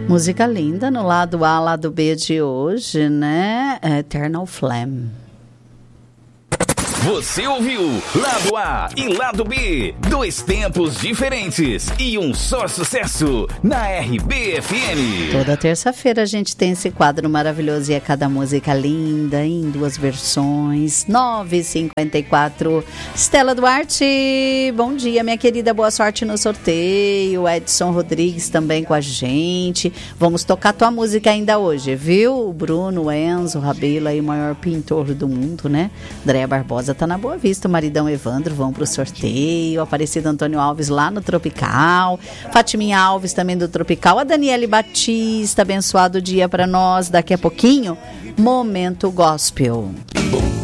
Música linda no lado A, lado B de hoje, né? Eternal Flame. Você ouviu Lado A e Lado B, 2 tempos diferentes e um só sucesso na RBFM. Toda terça-feira a gente tem esse quadro maravilhoso e é cada música linda em 2 versões. 9h54. Estela Duarte, bom dia, minha querida, boa sorte no sorteio. Edson Rodrigues também com a gente. Vamos tocar tua música ainda hoje, viu? O Bruno, Enzo, Rabelo aí, o maior pintor do mundo, né? Andréa Barbosa tá na Boa Vista, o maridão Evandro vão pro sorteio, Aparecido Antônio Alves lá no Tropical, Fatiminha Alves também do Tropical, a Daniele Batista, abençoado dia para nós, daqui a pouquinho, Momento Gospel.